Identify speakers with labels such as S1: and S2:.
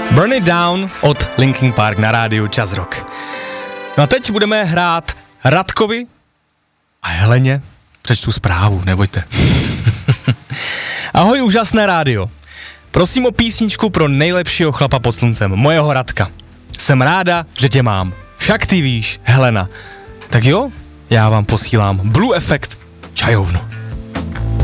S1: Burn It Down od Linkin Park na rádiu Jazz Rock. No a teď budeme hrát Radkovi a Heleně. Přečtu zprávu, nebojte. Ahoj, úžasné rádio. Prosím o písničku pro nejlepšího chlapa pod sluncem, mojeho Radka. Jsem ráda, že tě mám. Však ty víš, Helena. Tak jo, já vám posílám Blue Effect čajovnu.